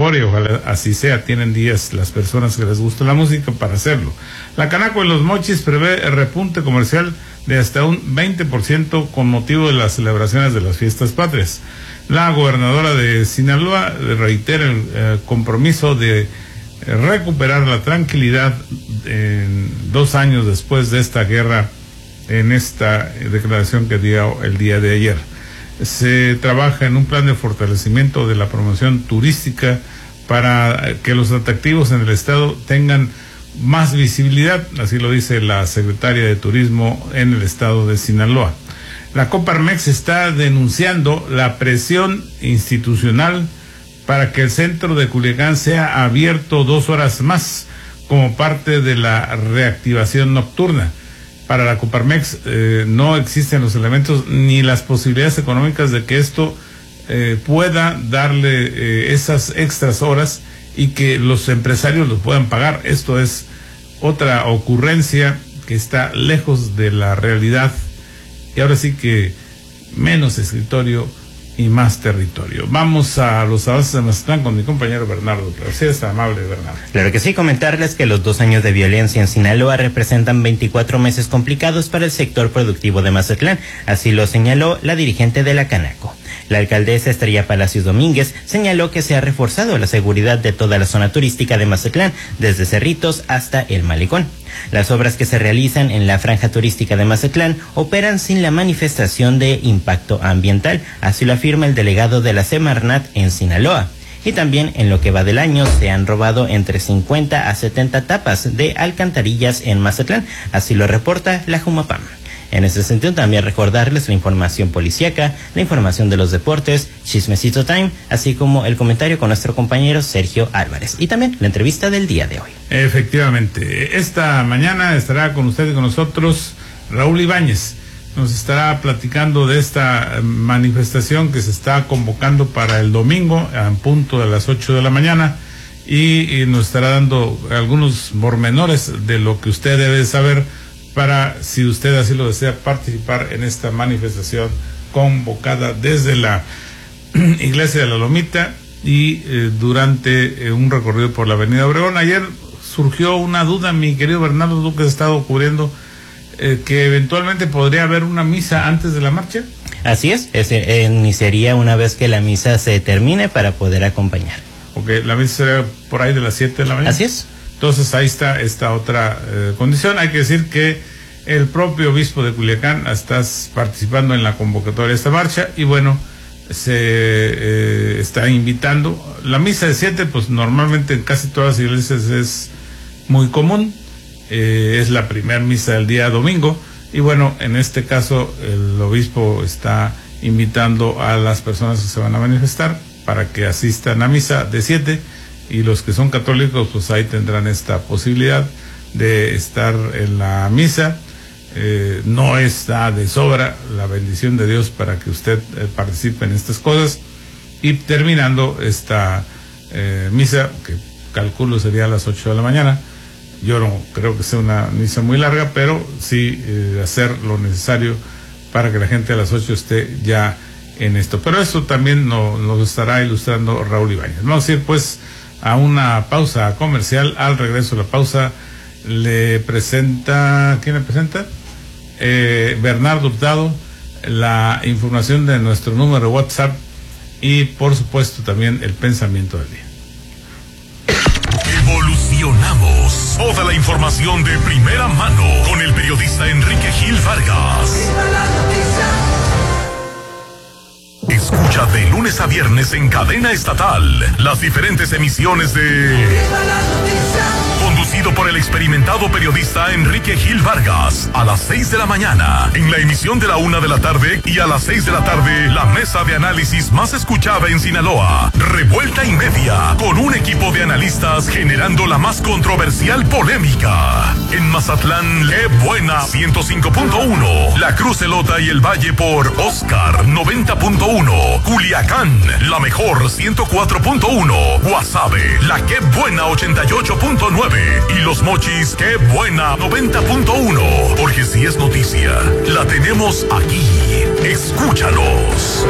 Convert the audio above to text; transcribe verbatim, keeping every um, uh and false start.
mejore, ojalá así sea. Tienen días las personas que les gusta la música para hacerlo. La Canaco de los Mochis prevé el repunte comercial de hasta un veinte por ciento con motivo de las celebraciones de las fiestas patrias. La gobernadora de Sinaloa reitera el eh, compromiso de eh, recuperar la tranquilidad en dos años después de esta guerra, en esta declaración que dio el día de ayer. Se trabaja en un plan de fortalecimiento de la promoción turística para que los atractivos en el estado tengan más visibilidad, así lo dice la secretaria de Turismo en el estado de Sinaloa. La Coparmex está denunciando la presión institucional para que el centro de Culiacán sea abierto dos horas más como parte de la reactivación nocturna. Para la Coparmex eh, no existen los elementos ni las posibilidades económicas de que esto eh, pueda darle eh, esas extras horas y que los empresarios lo puedan pagar. Esto es otra ocurrencia que está lejos de la realidad, y ahora sí que menos escritorio y más territorio. Vamos a los avances de Mazatlán con mi compañero Bernardo. Usted está amable, Bernardo. Claro que sí, comentarles que los dos años de violencia en Sinaloa representan veinticuatro meses complicados para el sector productivo de Mazatlán, así lo señaló la dirigente de la Canaco. La alcaldesa Estrella Palacios Domínguez señaló que se ha reforzado la seguridad de toda la zona turística de Mazatlán, desde Cerritos hasta el Malecón. Las obras que se realizan en la franja turística de Mazatlán operan sin la manifestación de impacto ambiental, así lo afirma el delegado de la Semarnat en Sinaloa. Y también en lo que va del año se han robado entre cincuenta a setenta tapas de alcantarillas en Mazatlán, así lo reporta la Jumapam. En ese sentido, también recordarles la información policíaca, la información de los deportes, Chismecito Time, así como el comentario con nuestro compañero Sergio Álvarez, y también la entrevista del día de hoy. Efectivamente, esta mañana estará con usted y con nosotros Raúl Ibáñez. Nos estará platicando de esta manifestación que se está convocando para el domingo a punto de las ocho de la mañana, y, y nos estará dando algunos pormenores de lo que usted debe saber para, si usted así lo desea, participar en esta manifestación convocada desde la Iglesia de la Lomita y eh, durante eh, un recorrido por la Avenida Obregón. Ayer surgió una duda, mi querido Bernardo, tú que has estado cubriendo, eh, que eventualmente podría haber una misa antes de la marcha. Así es, ese, eh, iniciaría una vez que la misa se termine para poder acompañar. Ok, la misa será por ahí de las siete de la mañana. Así es. Entonces ahí está esta otra eh, condición. Hay que decir que el propio obispo de Culiacán está participando en la convocatoria de esta marcha, y bueno, se eh, está invitando. La misa de siete, pues normalmente en casi todas las iglesias es muy común, eh, es la primera misa del día domingo, y bueno, en este caso el obispo está invitando a las personas que se van a manifestar para que asistan a misa de siete, y los que son católicos pues ahí tendrán esta posibilidad de estar en la misa. Eh, no está de sobra la bendición de Dios para que usted eh, participe en estas cosas, y terminando esta eh, misa, que calculo sería a las ocho de la mañana, yo no creo que sea una misa muy larga, pero sí eh, hacer lo necesario para que la gente a las ocho esté ya en esto. Pero esto también nos, nos estará ilustrando Raúl Ibáñez. Vamos a ir pues a una pausa comercial. Al regreso de la pausa le presenta, ¿quién le presenta? Eh, Bernardo Hurtado, la información de nuestro número de WhatsApp y por supuesto también el pensamiento del día. Evolucionamos. Toda la información de primera mano con el periodista Enrique Gil Vargas. Escucha de lunes a viernes en cadena estatal las diferentes emisiones de... Conducido por el experimentado periodista Enrique Gil Vargas, a las seis de la mañana, en la emisión de la una de la tarde, y a las seis de la tarde, la mesa de análisis más escuchada en Sinaloa, Revuelta y Media, con un equipo de analistas generando la más controversial polémica. En Mazatlán, ¡qué buena! ciento cinco punto uno, La Cruz Elota y el Valle por Oscar noventa punto uno, Culiacán, la mejor ciento cuatro punto uno, Guasave, la ¡qué buena! ochenta y ocho punto nueve, y Los Mochis, ¡qué buena! noventa punto uno, porque si es noticia, la tenemos aquí. Escúchalos.